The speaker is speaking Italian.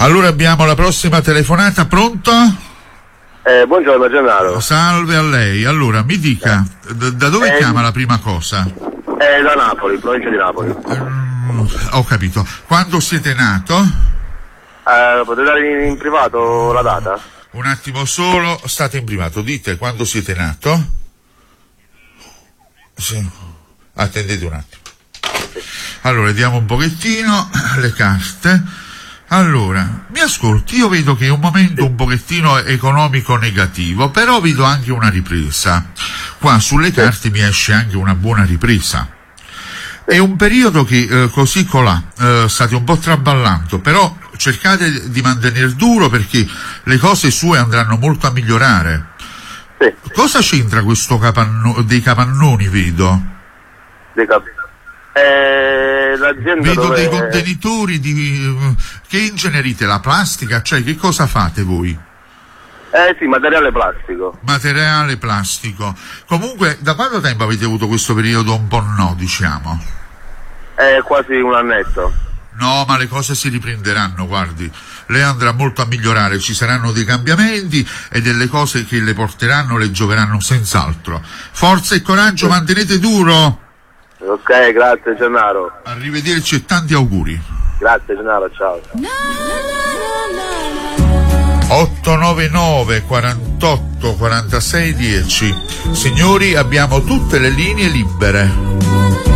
Allora abbiamo la prossima telefonata, pronto? Buongiorno Gennaro. Salve a lei. Allora, mi dica, da dove chiama la prima cosa? Da Napoli, provincia di Napoli. Ho capito. Quando siete nato? Potete dare in privato la data? Un attimo solo, state in privato. Dite quando siete nato? Sì. Attendete un attimo. Allora, vediamo un pochettino le carte. Allora, mi ascolti, io vedo che è un momento un pochettino economico negativo, però vedo anche una ripresa. Qua sulle carte mi esce anche una buona ripresa. È un periodo che così colà state un po' traballando, però cercate di mantenere duro perché le cose sue andranno molto a migliorare. Sì. Cosa c'entra questo dei capannoni, vedo? L'azienda Vedo dove... dei contenitori che ingenerite la plastica, cioè che cosa fate voi? Sì, materiale plastico. Materiale plastico. Comunque, da quanto tempo avete avuto questo periodo un po' no, diciamo? Quasi un annetto. No, ma le cose si riprenderanno, guardi. Lei andrà molto a migliorare, ci saranno dei cambiamenti e delle cose che le porteranno, le gioveranno senz'altro. Forza e coraggio, mantenete duro! Ok, grazie Gennaro. Arrivederci e tanti auguri. Grazie Gennaro, ciao. 899 48 46 10. Signori, abbiamo tutte le linee libere.